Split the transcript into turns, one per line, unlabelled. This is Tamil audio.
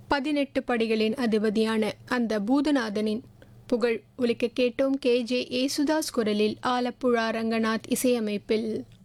18 படிகளின் அதிபதியான அந்த பூதநாதனின் புகழ் ஒலிக்க கேட்டோம். KJ ஏசுதாஸ் குரலில், ஆலப்புழா ரங்கநாத் இசையமைப்பில்.